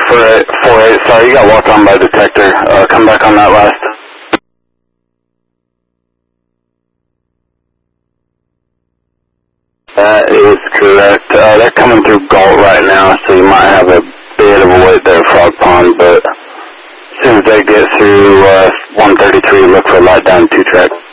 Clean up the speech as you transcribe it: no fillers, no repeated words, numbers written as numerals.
48, sorry, you got walked on by detector. Come back on that last. That is correct. They're coming through Galt right now, so you might have a bit of a wait there, Frog Pond, but as soon as they get through 133, look for light down 2 track.